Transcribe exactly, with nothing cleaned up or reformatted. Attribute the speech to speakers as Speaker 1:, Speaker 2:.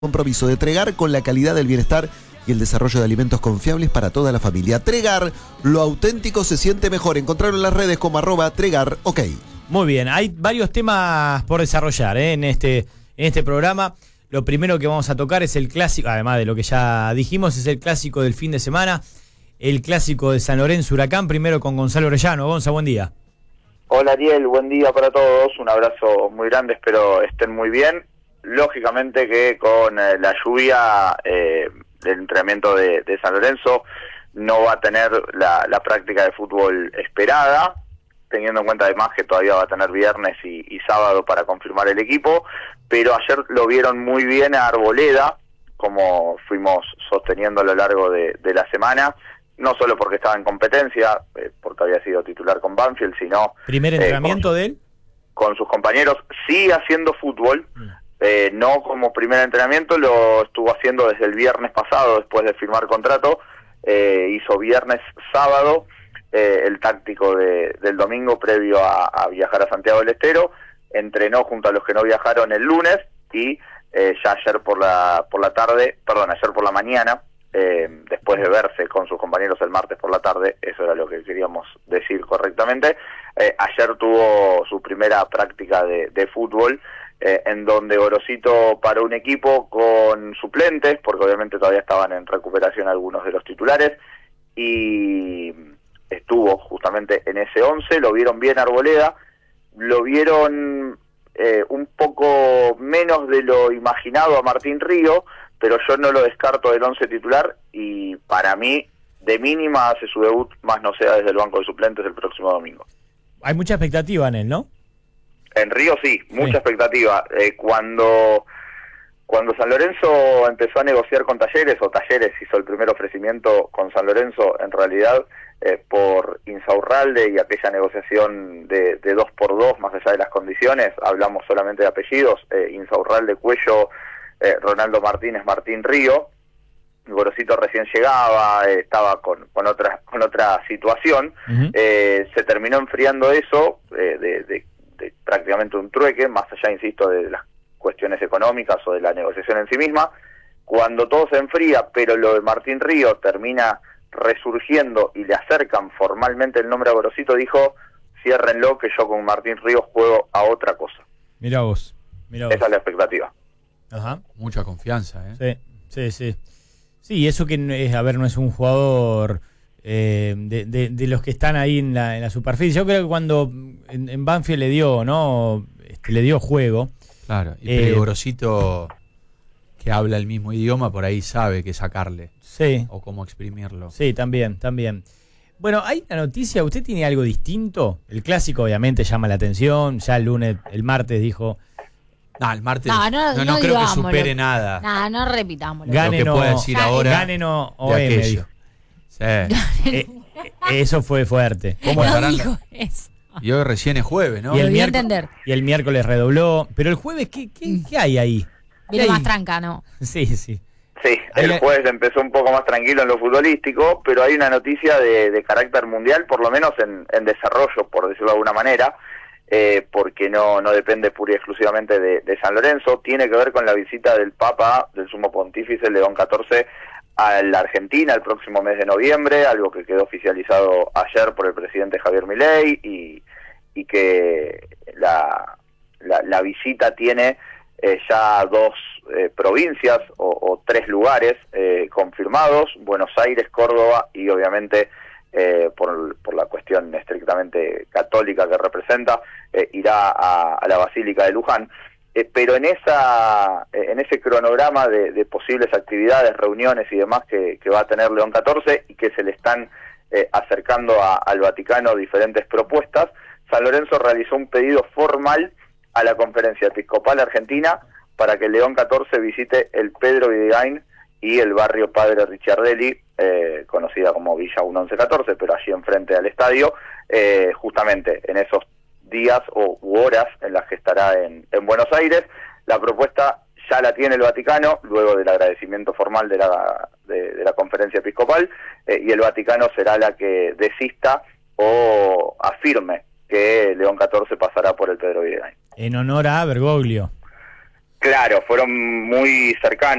Speaker 1: Compromiso de Tregar con la calidad del bienestar y el desarrollo de alimentos confiables para toda la familia. Tregar, lo auténtico se siente mejor. Encontrarlo en las redes como arroba Tregar, ok.
Speaker 2: Muy bien, hay varios temas por desarrollar ¿eh? en, este, en este programa. Lo primero que vamos a tocar es el clásico, además de lo que ya dijimos, es el clásico del fin de semana, el clásico de San Lorenzo Huracán, primero con Gonzalo Orellano. Gonza, buen día.
Speaker 3: Hola Ariel, buen día para todos, un abrazo muy grande, espero estén muy bien. Lógicamente que con eh, la lluvia eh, del entrenamiento de, de San Lorenzo no va a tener la, la práctica de fútbol esperada, teniendo en cuenta además que todavía va a tener viernes y, y sábado para confirmar el equipo, pero ayer lo vieron muy bien a Arboleda, como fuimos sosteniendo a lo largo de, de la semana, no solo porque estaba en competencia, eh, porque había sido titular con Banfield, sino...
Speaker 2: ¿Primer entrenamiento
Speaker 3: eh, con,
Speaker 2: de él?
Speaker 3: Con sus compañeros, sigue haciendo fútbol, mm. Eh, no como primer entrenamiento, lo estuvo haciendo desde el viernes pasado, después de firmar contrato, eh, hizo viernes, sábado, eh, el táctico de, del domingo previo a, a viajar a Santiago del Estero, entrenó junto a los que no viajaron el lunes y eh, ya ayer por la por la tarde, perdón, ayer por la mañana, eh, después de verse con sus compañeros el martes por la tarde, eso era lo que queríamos decir correctamente, eh, ayer tuvo su primera práctica de, de fútbol, Eh, en donde Gorosito paró un equipo con suplentes, porque obviamente todavía estaban en recuperación algunos de los titulares, y estuvo justamente en ese once, lo vieron bien Arboleda, lo vieron eh, un poco menos de lo imaginado a Martín Río, pero yo no lo descarto del once titular, y para mí, de mínima, hace su debut, más no sea desde el banco de suplentes el próximo domingo.
Speaker 2: Hay mucha expectativa en él, ¿no?
Speaker 3: En Río sí, mucha sí. expectativa. Eh, cuando cuando San Lorenzo empezó a negociar con Talleres, o Talleres hizo el primer ofrecimiento con San Lorenzo, en realidad eh, por Insaurralde y aquella negociación de, de dos por dos, más allá de las condiciones, hablamos solamente de apellidos, eh, Insaurralde, Cuello, eh, Ronaldo Martínez, Martín Río, Gorosito recién llegaba, eh, estaba con, con, otra, con otra situación, uh-huh. eh, se terminó enfriando eso, eh, de, de De prácticamente un trueque, más allá, insisto, de las cuestiones económicas o de la negociación en sí misma. Cuando todo se enfría, pero lo de Martín Río termina resurgiendo y le acercan formalmente el nombre a Gorosito, dijo, ciérrenlo que yo con Martín Río juego a otra cosa.
Speaker 2: Mirá vos, mirá vos.
Speaker 3: Esa es la expectativa.
Speaker 2: Ajá.
Speaker 4: Mucha confianza, ¿eh?
Speaker 2: Sí, sí, sí. Sí, eso que, es, a ver, no es un jugador... Eh, de, de, de los que están ahí en la, en la superficie. Yo creo que cuando en, en Banfield le dio, ¿no? Este, le dio juego.
Speaker 4: Claro, y eh, Gorosito, que habla el mismo idioma, por ahí sabe qué sacarle.
Speaker 2: Sí.
Speaker 4: O cómo exprimirlo.
Speaker 2: Sí, también, también. Bueno, hay una noticia, ¿usted tiene algo distinto? El clásico obviamente llama la atención, ya el lunes, el martes dijo...
Speaker 4: No, el martes
Speaker 5: no, no,
Speaker 4: no,
Speaker 5: no,
Speaker 4: no creo que supere
Speaker 5: lo,
Speaker 4: nada.
Speaker 5: No, no repitámoslo.
Speaker 4: Lo que pueda decir ahora.
Speaker 2: Ganen o, o M, dijo.
Speaker 4: Sí.
Speaker 2: eh, eso fue fuerte.
Speaker 4: ¿Cómo
Speaker 5: no
Speaker 4: estarán?
Speaker 5: Dijo eso.
Speaker 4: Y hoy recién es jueves, ¿no?
Speaker 2: Y el,
Speaker 5: Debí
Speaker 2: miércoles,
Speaker 5: entender.
Speaker 2: y el miércoles redobló. Pero el jueves, ¿qué, qué, qué hay ahí?
Speaker 5: Viene más tranca, ¿no?
Speaker 2: Sí, sí.
Speaker 3: Sí, el jueves empezó un poco más tranquilo en lo futbolístico, pero hay una noticia de, de carácter mundial, por lo menos en, en desarrollo, por decirlo de alguna manera, eh, porque no, no depende pura y exclusivamente de, de San Lorenzo. Tiene que ver con la visita del Papa, del Sumo Pontífice León catorce, a la Argentina el próximo mes de noviembre, algo que quedó oficializado ayer por el presidente Javier Milei, y, y que la, la, la visita tiene eh, ya dos eh, provincias o, o tres lugares eh, confirmados, Buenos Aires, Córdoba y obviamente eh, por, por la cuestión estrictamente católica que representa, eh, irá a, a la Basílica de Luján. Eh, pero en esa eh, en ese cronograma de, de posibles actividades, reuniones y demás que, que va a tener León catorce y que se le están eh, acercando a, al Vaticano diferentes propuestas, San Lorenzo realizó un pedido formal a la Conferencia Episcopal Argentina para que León catorce visite el Pedro Videgain y el barrio Padre Ricciardelli, eh, conocida como Villa mil once catorce, pero allí enfrente al estadio, eh, justamente en esos días o u horas en las que estará en, en Buenos Aires. La propuesta ya la tiene el Vaticano, luego del agradecimiento formal de la, de, de la Conferencia Episcopal, eh, y el Vaticano será la que desista o afirme que León catorce pasará por el Pedro Videgain.
Speaker 2: En honor a Bergoglio.
Speaker 3: Claro, fueron muy cercanos.